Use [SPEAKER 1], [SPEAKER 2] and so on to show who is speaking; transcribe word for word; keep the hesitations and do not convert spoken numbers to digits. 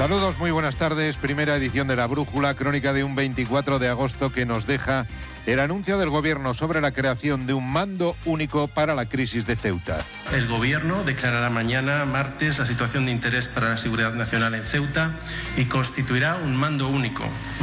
[SPEAKER 1] Saludos, muy buenas tardes. Primera edición de La Brújula, crónica de un veinticuatro de agosto que nos deja el anuncio del Gobierno sobre la creación de un mando único para la crisis de Ceuta.
[SPEAKER 2] El Gobierno declarará mañana, martes, la situación de interés para la seguridad nacional en Ceuta y constituirá un mando único.